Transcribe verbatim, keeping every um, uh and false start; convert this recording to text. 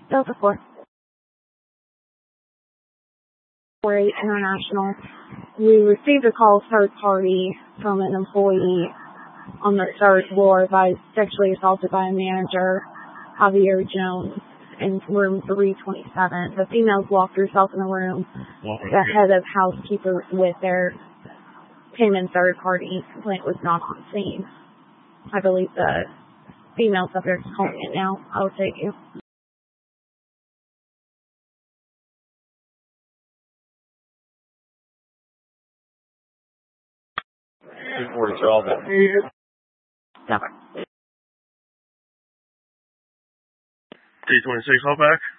Delta four. four eight International. We received a call third party from an employee on the third floor by sexually assaulted by a manager, Javier Jones, in room three twenty-seven. The female's locked herself in the room. The head of housekeepers with their came in third party. Complaint was not on scene. I believe the female subject is calling it now. I will take you. two forty Charlton. Stop. T twenty-six, call back.